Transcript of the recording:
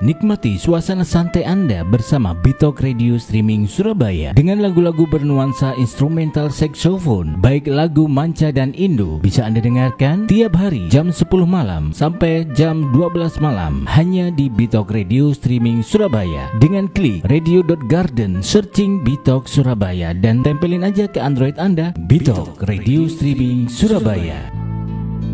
Nikmati suasana santai Anda bersama Bitok Radio Streaming Surabaya dengan lagu-lagu bernuansa instrumental saxophone, baik lagu manca dan Indo. Bisa Anda dengarkan tiap hari jam 10 malam sampai jam 12 malam hanya di Bitok Radio Streaming Surabaya. Dengan klik radio.garden, searching Bitok Surabaya dan tempelin aja ke Android Anda Bitok Radio Streaming Surabaya.